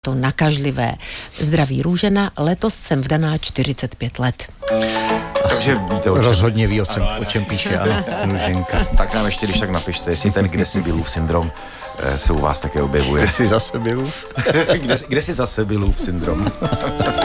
To nakažlivé. Zdraví Růžena, letos jsem vdaná 45 let. Takže víte, rozhodně ví, o čem píše, ano, Růženka. Tak nám ještě, když tak napište, jestli ten Kde-si-Bylův syndrom se u vás také objevuje. Kde si zase Bylův? Kde si zase Bylův syndrom?